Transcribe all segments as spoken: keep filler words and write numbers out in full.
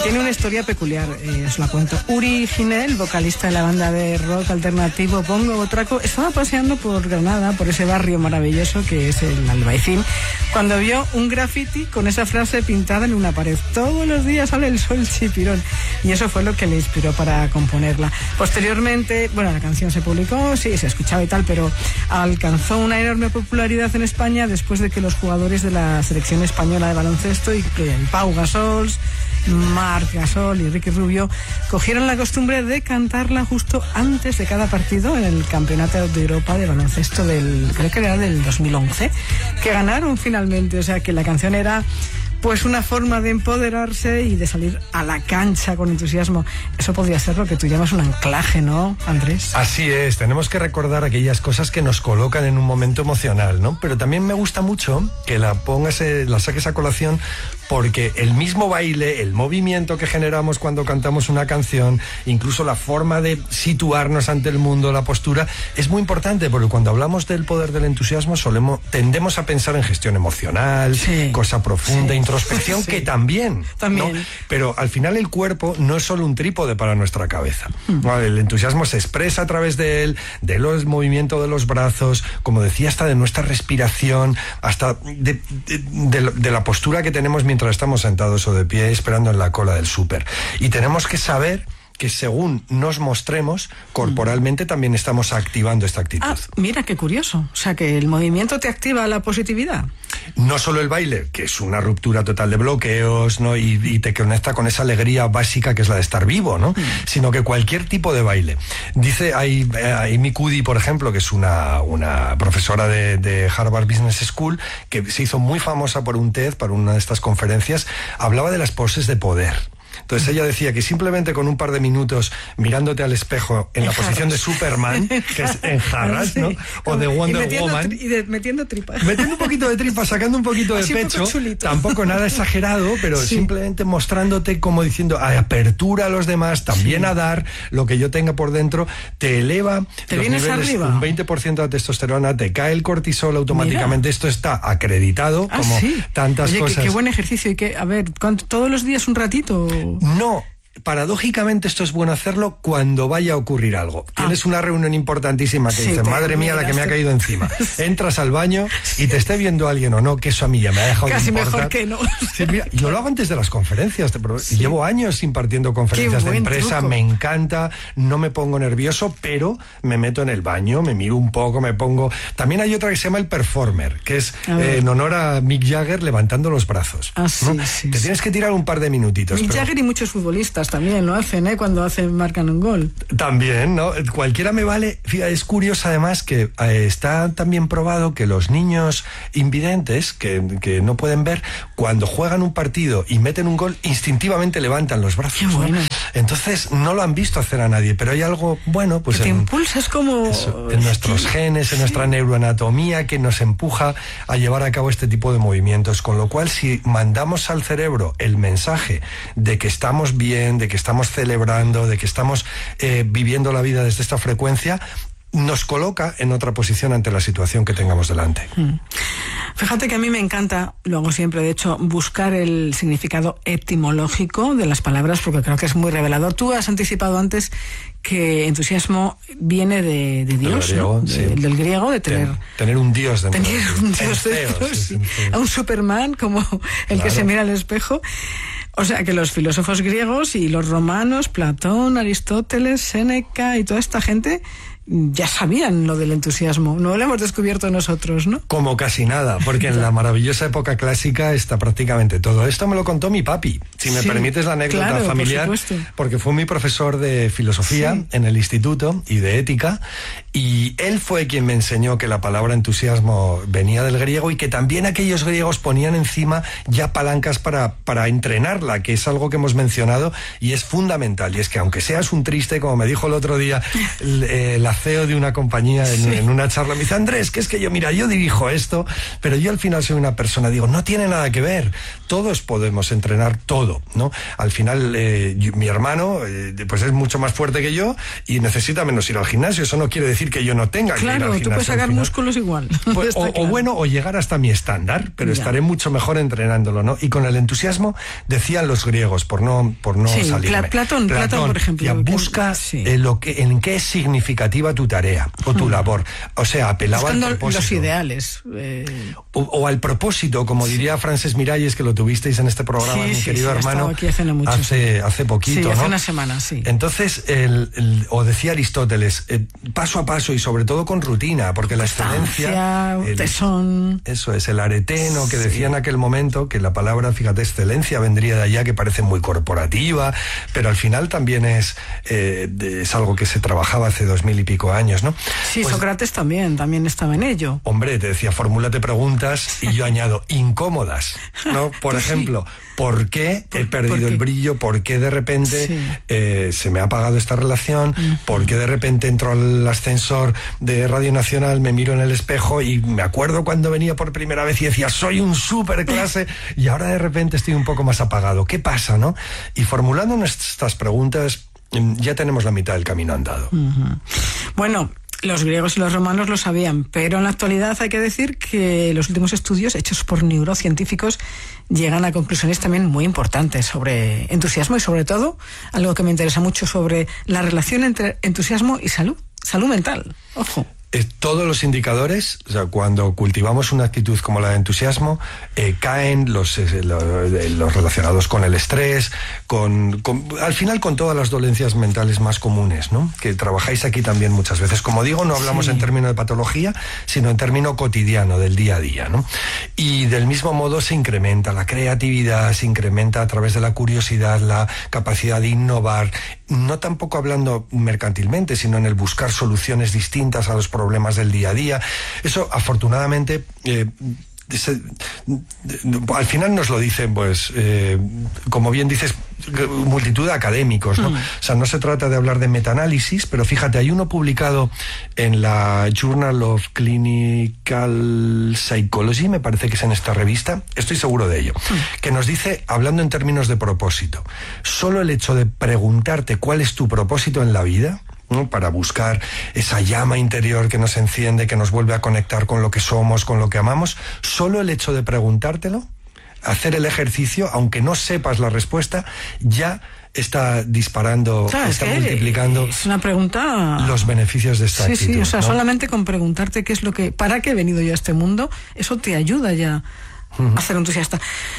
tiene una historia peculiar, eh, os la cuento. Uri Ginel, vocalista de la banda de rock alternativo Bongo Botraco, estaba paseando por Granada, por ese barrio maravilloso que es el Albaicín, cuando vio un graffiti con esa frase pintada en una pared: todos los días sale el sol chipirón. Y eso fue lo que le inspiró para componerla. Posteriormente, bueno, la canción se publicó, sí, se escuchaba y tal, pero alcanzó una enorme popularidad en España después de que los jugadores de la selección española de baloncesto, y que Pau Gasol, Marc Gasol y Ricky Rubio, cogieron la costumbre de cantarla justo antes de cada partido en el Campeonato de Europa de baloncesto del, creo que era del dos mil once, que ganaron finalmente. O sea que la canción era pues una forma de empoderarse y de salir a la cancha con entusiasmo. Eso podría ser lo que tú llamas un anclaje, ¿no, Andrés? Así es, tenemos que recordar aquellas cosas que nos colocan en un momento emocional, ¿no? Pero también me gusta mucho que la pongas, la saques a colación, porque el mismo baile, el movimiento que generamos cuando cantamos una canción, incluso la forma de situarnos ante el mundo, la postura, es muy importante, porque cuando hablamos del poder del entusiasmo solemos, tendemos a pensar en gestión emocional, sí, cosa profunda, sí, introspección, sí, que también, también. ¿no? Pero al final el cuerpo no es solo un trípode para nuestra cabeza. Mm. El entusiasmo se expresa a través de él, de los movimientos de los brazos, como decía, hasta de nuestra respiración, hasta de, de, de, de la postura que tenemos mientras mientras estamos sentados o de pie esperando en la cola del súper. Y tenemos que saber que según nos mostremos, corporalmente también estamos activando esta actitud. Ah, mira qué curioso. O sea, que el movimiento te activa la positividad. No solo el baile, que es una ruptura total de bloqueos, ¿no? Y, y te conecta con esa alegría básica que es la de estar vivo, ¿no? Mm. Sino que cualquier tipo de baile. Dice hay, Amy Cuddy, por ejemplo, que es una, una profesora de, de Harvard Business School, que se hizo muy famosa por un TED, para una de estas conferencias, hablaba de las poses de poder. Entonces ella decía que simplemente con un par de minutos mirándote al espejo en, en la jarras. posición de Superman, que es en jarras, sí, ¿no? O de Wonder y Woman. Y de, metiendo tripas. Metiendo un poquito de tripas, sacando un poquito de así pecho. Tampoco nada exagerado, pero sí, simplemente mostrándote como diciendo a apertura a los demás, también sí, a dar lo que yo tenga por dentro, te eleva ¿Te los vienes niveles, arriba? Un veinte por ciento de testosterona, te cae el cortisol automáticamente. Mira. Esto está acreditado, ah, como sí. tantas Oye, cosas. Qué, qué buen ejercicio. Y que, a ver, ¿todos los días un ratito? No. Paradójicamente esto es bueno hacerlo cuando vaya a ocurrir algo. Ah. Tienes una reunión importantísima que sí, dices, madre mía, la que me ha caído encima. Entras al baño y te esté viendo alguien o no, que eso a mí ya me ha dejado casi de mejor que no. Sí, mira, yo lo hago antes de las conferencias. Sí. Llevo años impartiendo conferencias de empresa, truco. Me encanta, no me pongo nervioso, pero me meto en el baño, me miro un poco, me pongo... También hay otra que se llama el performer, que es eh, en honor a Mick Jagger levantando los brazos. Ah, sí, ¿no? sí, te sí. tienes que tirar un par de minutitos. Mick pero... Jagger y muchos futbolistas también lo hacen, ¿eh? Cuando hacen, marcan un gol. También, ¿no? Cualquiera me vale. Fíjate, es curioso además que eh, está también probado que los niños invidentes, que, que no pueden ver, cuando juegan un partido y meten un gol, instintivamente levantan los brazos. Qué bueno. ¿no? Entonces, no lo han visto hacer a nadie, pero hay algo, bueno, pues... Que te en, impulsas como... Eso, en nuestros genes, en nuestra neuroanatomía, que nos empuja a llevar a cabo este tipo de movimientos. Con lo cual, si mandamos al cerebro el mensaje de que estamos bien, de que estamos celebrando, de que estamos eh, viviendo la vida desde esta frecuencia, nos coloca en otra posición ante la situación que tengamos delante. Mm. Fíjate que a mí me encanta, lo hago siempre, de hecho, buscar el significado etimológico de las palabras, porque creo que es muy revelador. Tú has anticipado antes que entusiasmo viene de, de Dios, del griego, ¿no? sí. de, del griego, de tener... Ten, tener un Dios dentro. Tener un Dios dentro, sí, sí. A un Superman como el claro. que se mira al espejo. O sea que los filósofos griegos y los romanos, Platón, Aristóteles, Séneca y toda esta gente ya sabían lo del entusiasmo. No lo hemos descubierto nosotros, ¿no? Como casi nada, porque en la maravillosa época clásica está prácticamente todo. Esto me lo contó mi papi, si me sí, permites la anécdota claro, familiar, por supuesto. Porque fue mi profesor de filosofía sí. en el instituto y de ética, y él fue quien me enseñó que la palabra entusiasmo venía del griego y que también aquellos griegos ponían encima ya palancas para, para entrenarla, que es algo que hemos mencionado y es fundamental. Y es que aunque seas un triste, como me dijo el otro día, eh, la C E O de una compañía en, sí. en una charla, me dice, Andrés, que es que yo, mira, yo dirijo esto, pero yo al final soy una persona, digo, no tiene nada que ver, todos podemos entrenar todo, ¿no? Al final, eh, yo, mi hermano, eh, pues es mucho más fuerte que yo y necesita menos ir al gimnasio, eso no quiere decir que yo no tenga claro, que ir al gimnasio. Claro, tú puedes sacar músculos igual. Pues, o, claro. o bueno, o llegar hasta mi estándar, pero ya. estaré mucho mejor entrenándolo, ¿no? Y con el entusiasmo, decían los griegos, por no, por no sí, salirme. Pla- Platón, Platón, Platón, por ejemplo. Ya busca que, sí. en, lo que, en qué es significativa tu tarea o tu hmm. labor. O sea, apelaba Buscando al propósito. los ideales. Eh... O, o al propósito, como diría Frances Miralles, que lo tuvisteis en este programa, sí, mi sí, querido sí, hermano, aquí hace, no mucho, hace, hace poquito, sí, ¿no? hace una semana, sí. Entonces, el, el, o decía Aristóteles, eh, paso a paso y sobre todo con rutina, porque la excelencia... El, tesón... Eso es, el areteno, que decía sí. en aquel momento, que la palabra, fíjate, excelencia vendría de allá, que parece muy corporativa, pero al final también es, eh, es algo que se trabajaba hace dos mil y pico años, ¿no? Sí, pues, Sócrates también, también estaba en ello. Hombre, te decía, formúlate preguntas, y yo añado, incómodas, ¿no? Por ejemplo, ¿por qué he perdido ¿Por el brillo? ¿Por qué de repente sí. eh, se me ha apagado esta relación? Uh-huh. ¿Por qué de repente entro al ascensor de Radio Nacional, me miro en el espejo y me acuerdo cuando venía por primera vez y decía, soy un súper clase, y ahora de repente estoy un poco más apagado? ¿Qué pasa, no? Y formulando nuestras preguntas, ya tenemos la mitad del camino andado. Uh-huh. Bueno, los griegos y los romanos lo sabían, pero en la actualidad hay que decir que los últimos estudios hechos por neurocientíficos llegan a conclusiones también muy importantes sobre entusiasmo y sobre todo, algo que me interesa mucho, sobre la relación entre entusiasmo y salud, salud mental. Ojo. Todos los indicadores, o sea, cuando cultivamos una actitud como la de entusiasmo, eh, caen los, eh, los, los relacionados con el estrés, con, con, al final con todas las dolencias mentales más comunes, ¿no? Que trabajáis aquí también muchas veces. Como digo, no hablamos sí. en términos de patología, sino en término cotidiano, del día a día, ¿no? Y del mismo modo se incrementa la creatividad, se incrementa a través de la curiosidad, la capacidad de innovar, no tampoco hablando mercantilmente, sino en el buscar soluciones distintas a los problemas del día a día. Eso, afortunadamente, eh, se, al final nos lo dicen, pues, eh, como bien dices, multitud de académicos, ¿no? Mm. O sea, no se trata de hablar de metaanálisis, pero fíjate, hay uno publicado en la Journal of Clinical Psychology, me parece que es en esta revista, estoy seguro de ello, mm. que nos dice, hablando en términos de propósito, solo el hecho de preguntarte cuál es tu propósito en la vida, ¿no? Para buscar esa llama interior que nos enciende, que nos vuelve a conectar con lo que somos, con lo que amamos, solo el hecho de preguntártelo, hacer el ejercicio, aunque no sepas la respuesta, ya está disparando, claro, está es que multiplicando es una pregunta... los beneficios de esta sí, actitud. Sí, o sea, ¿no? solamente con preguntarte qué es lo que, para qué he venido yo a este mundo, eso te ayuda ya uh-huh. a ser entusiasta.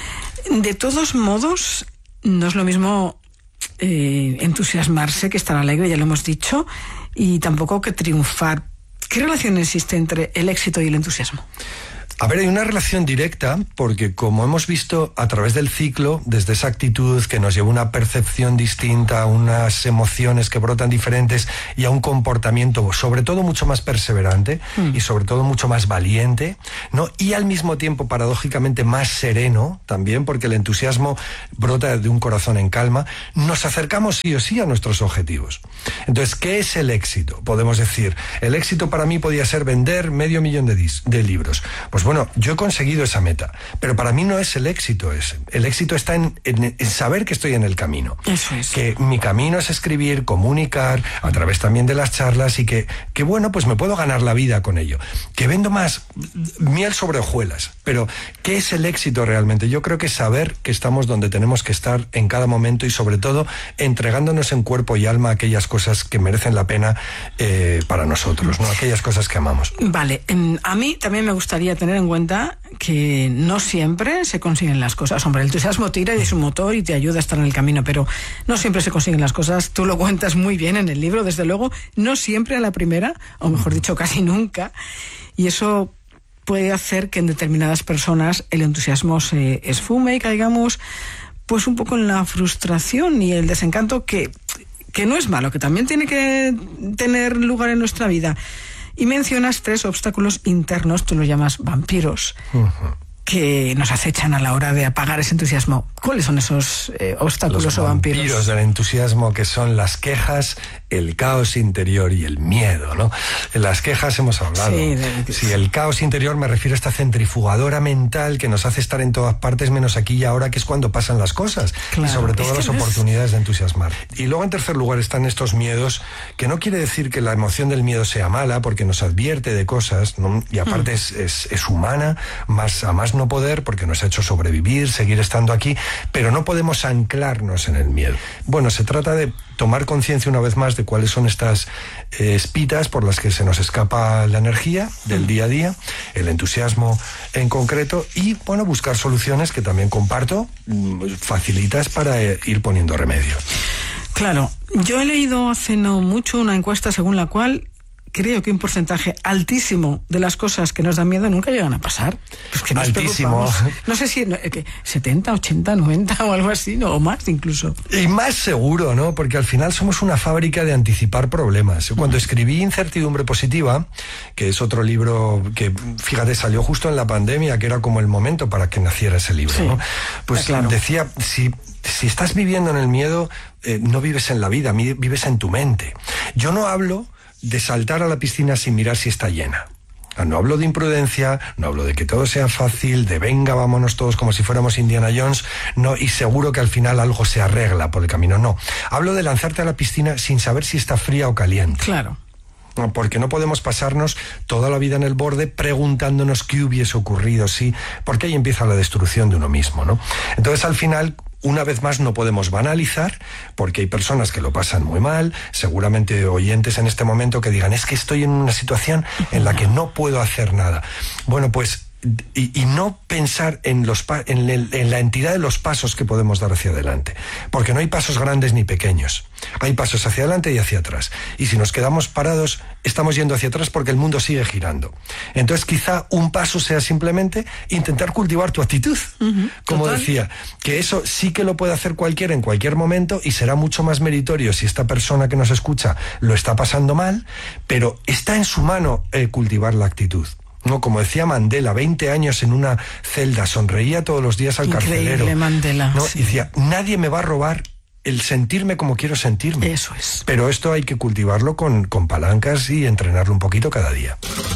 De todos modos, no es lo mismo eh, entusiasmarse que estar alegre, ya lo hemos dicho, y tampoco que triunfar. ¿Qué relación existe entre el éxito y el entusiasmo? A ver, hay una relación directa, porque como hemos visto a través del ciclo, desde esa actitud que nos lleva a una percepción distinta, a unas emociones que brotan diferentes y a un comportamiento sobre todo mucho más perseverante mm. y sobre todo mucho más valiente, ¿no? Y al mismo tiempo, paradójicamente, más sereno también, porque el entusiasmo brota de un corazón en calma, nos acercamos sí o sí a nuestros objetivos. Entonces, ¿qué es el éxito? Podemos decir, el éxito para mí podía ser vender medio millón de, dis- de libros. Pues bueno, yo he conseguido esa meta, pero para mí no es el éxito ese. El éxito está en, en, en saber que estoy en el camino. Eso es. Que mi camino es escribir, comunicar, a través también de las charlas, y que, que bueno, pues me puedo ganar la vida con ello. Que vendo más miel sobre hojuelas, pero ¿qué es el éxito realmente? Yo creo que es saber que estamos donde tenemos que estar en cada momento y sobre todo entregándonos en cuerpo y alma a aquellas cosas que merecen la pena eh, para nosotros, ¿no? Aquellas cosas que amamos. Vale, a mí también me gustaría tener en cuenta que no siempre se consiguen las cosas. Hombre, el entusiasmo tira y es un motor y te ayuda a estar en el camino, pero no siempre se consiguen las cosas. Tú lo cuentas muy bien en el libro, desde luego, no siempre a la primera, o mejor dicho, casi nunca, y eso puede hacer que en determinadas personas el entusiasmo se esfume y caigamos pues un poco en la frustración y el desencanto, que, que no es malo, que también tiene que tener lugar en nuestra vida. Y mencionas tres obstáculos internos, tú los llamas vampiros, uh-huh. que nos acechan a la hora de apagar ese entusiasmo. ¿Cuáles son esos eh, obstáculos Los o vampiros? vampiros del entusiasmo, que son las quejas, el caos interior y el miedo, ¿no? En las quejas hemos hablado. Sí, de... sí, el caos interior me refiero a esta centrifugadora mental que nos hace estar en todas partes menos aquí y ahora, que es cuando pasan las cosas. Claro, y sobre todo es que las no es... oportunidades de entusiasmar. Y luego, en tercer lugar, están estos miedos, que no quiere decir que la emoción del miedo sea mala, porque nos advierte de cosas, ¿no? Y aparte mm. es, es, es humana, más a más no poder, porque nos ha hecho sobrevivir, seguir estando aquí, pero no podemos anclarnos en el miedo. Bueno, se trata de tomar conciencia una vez más de cuáles son estas eh, espitas por las que se nos escapa la energía del día a día, el entusiasmo en concreto, y bueno, buscar soluciones que también comparto, facilitas para eh, ir poniendo remedio. Claro, yo he leído hace no mucho una encuesta según la cual creo que un porcentaje altísimo de las cosas que nos dan miedo nunca llegan a pasar. Pues que nos altísimo. No sé si eh, setenta, ochenta, noventa o algo así, ¿no? O más incluso. Y más seguro, ¿no? Porque al final somos una fábrica de anticipar problemas. Cuando escribí Incertidumbre Positiva, que es otro libro que, fíjate, salió justo en la pandemia, que era como el momento para que naciera ese libro, sí, ¿no? Pues claro, decía, si... Si estás viviendo en el miedo, eh, no vives en la vida, vives en tu mente. Yo no hablo de saltar a la piscina sin mirar si está llena. No hablo de imprudencia, no hablo de que todo sea fácil, de venga, vámonos todos como si fuéramos Indiana Jones, no, y seguro que al final algo se arregla por el camino, no. Hablo de lanzarte a la piscina sin saber si está fría o caliente. Claro. Porque no podemos pasarnos toda la vida en el borde preguntándonos qué hubiese ocurrido, sí, porque ahí empieza la destrucción de uno mismo, ¿no? Entonces, al final, una vez más, no podemos banalizar, porque hay personas que lo pasan muy mal, seguramente oyentes en este momento que digan, es que estoy en una situación en la que no puedo hacer nada. Bueno, pues, y, y no pensar en, los pa- en, el, en la entidad de los pasos que podemos dar hacia adelante, porque no hay pasos grandes ni pequeños, hay pasos hacia adelante y hacia atrás, y si nos quedamos parados estamos yendo hacia atrás porque el mundo sigue girando. Entonces quizá un paso sea simplemente intentar cultivar tu actitud, uh-huh, como total. Decía, que eso sí que lo puede hacer cualquiera en cualquier momento, y será mucho más meritorio si esta persona que nos escucha lo está pasando mal, pero está en su mano eh, cultivar la actitud. No, como decía Mandela, veinte años en una celda, sonreía todos los días al Increíble, carcelero. Mandela. ¿No? Sí. Y decía, nadie me va a robar el sentirme como quiero sentirme. Eso es. Pero esto hay que cultivarlo con, con palancas y entrenarlo un poquito cada día.